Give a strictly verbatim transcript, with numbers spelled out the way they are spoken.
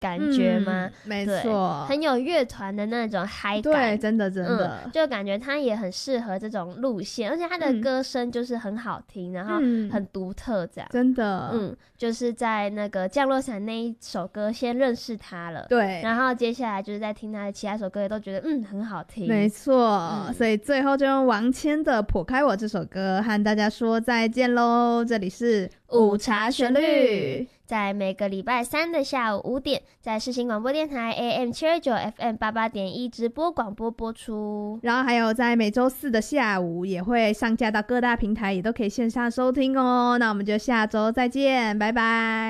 感觉吗？ 嗯、没错， 很有乐团的那种嗨感， 对，真的真的、 嗯，就感觉他也很适合这种路线，而且他的歌声就是很好听，嗯、然后很独特，这样、 嗯、真的， 嗯，就是在那个降落伞那一首歌先认识他了， 对， 然后接下来就是在听他的其他首歌也都觉得嗯很好听， 没错、 嗯， 所以最后就用王千的《破开我》这首歌和大家说再见咯。这里是午茶旋律，在每个礼拜三的下午五点，在世新广播电台 A M 七二九 F M 八八点一直播广播播出， 然后还有在每周四的下午也会上架到各大平台，也都可以线上收听哦。那我们就下周再见，拜拜。